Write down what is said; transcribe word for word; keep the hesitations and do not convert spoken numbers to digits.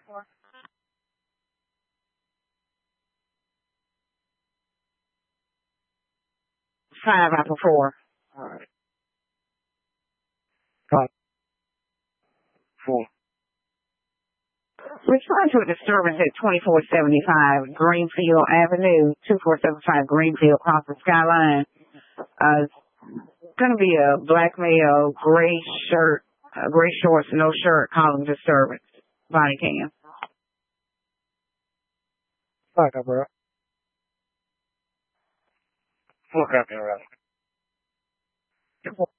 Five after four. All right. Five. Four. Respond to a disturbance at twenty-four seventy-five Greenfield Avenue, two four seven five Greenfield, across the skyline. Uh, it's going to be a black male, gray shirt, uh, gray shorts, no shirt, calling disturbance. Body cam. Back up, bro. Look up here,